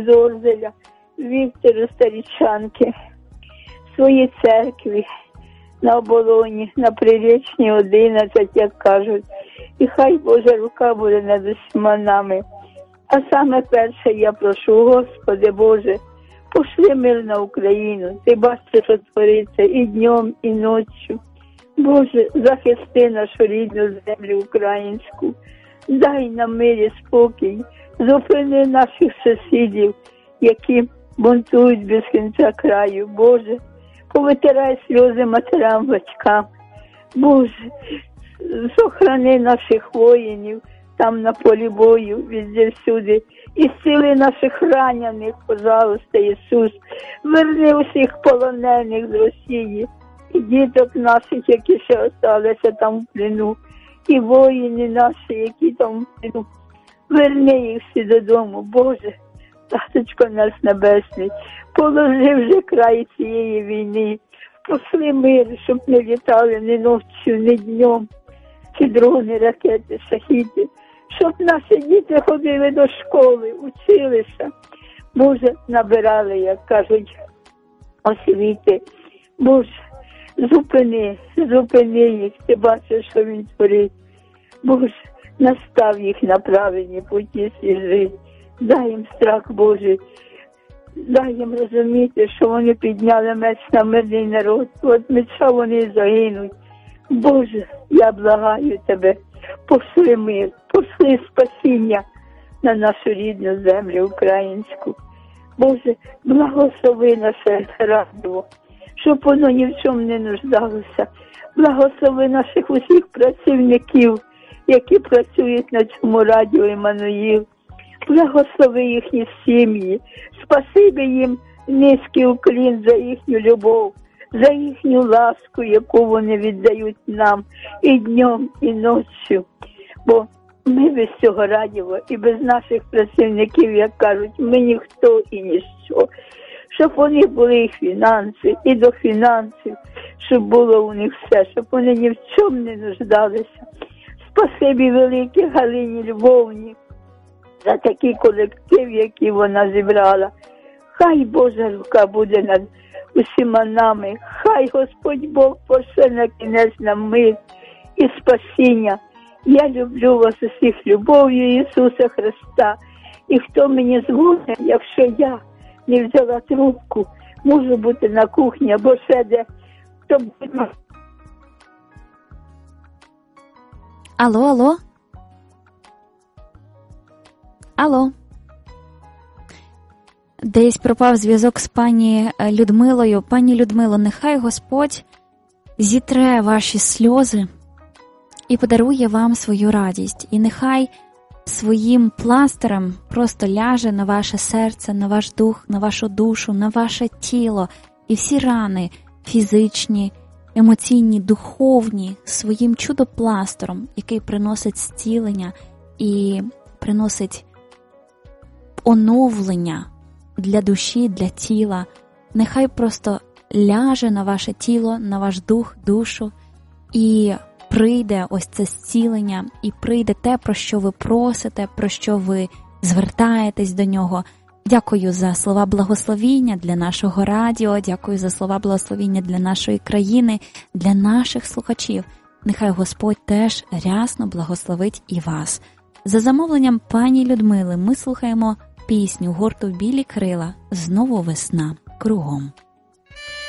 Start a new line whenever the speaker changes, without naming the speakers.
з Орзеля, Віктору Старічанки, своїй церкві на Оболоні, на Приречній 11, як кажуть. І хай Божа рука буде над усіма нами. А саме перше я прошу, Господи Боже, пошли мир на Україну. Ти бачиш, що твориться і днем, і ночі. Боже, захисти нашу рідну землю українську. Дай нам мир і спокій. Зупини наших сусідів, які бунтують без кінця краю. Боже, повитирай сльози матерям, батькам. Боже, сохрани наших воїнів там на полі бою, везде всюди. І зціли наших ранених, пожалуйста, Ісус. Верни усіх полонених з Росії. І діток наших, які ще залишилися там в плену. І воїни наші, які там в плену. Верни їх всі додому, Боже. Таточко наш небесний, положи вже край цієї війни. Пошли мир, щоб не літали ні ночі, ні днем. Ці дрони, ракети, шахіди. Щоб наші діти ходили до школи, училися. Боже, набирали, як кажуть, освіти. Боже, зупини їх, ти бачиш, що він творить. Боже, настав їх на правильні путі свіжі. Дай їм страх Божий. Дай їм розуміти, що вони підняли меч на мирний народ. От меча вони загинуть. Боже, я благаю тебе, пошли мир, пошли спасіння на нашу рідну землю українську. Боже, благослови наше радіо, щоб воно ні в чому не нуждалося. Благослови наших усіх працівників, які працюють на цьому радіо Іммануїл. Благослови їхні сім'ї. Спасибі їм низький уклін за їхню любов, за їхню ласку, яку вони віддають нам і днем, і ночі. Бо ми без цього радіо і без наших працівників, як кажуть, ми ніхто і ніщо. Щоб у них були і фінанси, і до фінансів, щоб було у них все, щоб вони ні в чому не нуждалися. Спасибі велике Галині Львовні за такий колектив, який вона зібрала. Хай Божа рука буде над усіма нами. Хай Господь Бог пошле на кінець нам мир і спасіння. Я люблю вас усіх любов'ю Ісуса Христа. І хто мені дзвонить, якщо я не взяла трубку, можу бути на кухні або ще де. Хто буде...
Алло? Алло? Десь пропав зв'язок з пані Людмилою. Пані Людмило, нехай Господь зітре ваші сльози і подарує вам свою радість. І нехай своїм пластирем просто ляже на ваше серце, на ваш дух, на вашу душу, на ваше тіло. І всі рани фізичні, емоційні, духовні, своїм чудо-пластиром, який приносить зцілення і приносить оновлення для душі, для тіла. Нехай просто ляже на ваше тіло, на ваш дух, душу, і прийде ось це зцілення, і прийде те, про що ви просите, про що ви звертаєтесь до нього. Дякую за слова благословіння для нашого радіо, дякую за слова благословіння для нашої країни, для наших слухачів. Нехай Господь теж рясно благословить і вас. За замовленням пані Людмили ми слухаємо пісню гурту «Білі крила» «Знову весна кругом».